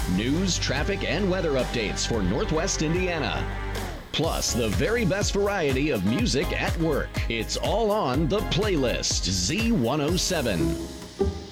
News, traffic, and weather updates for Northwest Indiana. Plus, the very best variety of music at work. It's all on The Playlist Z107.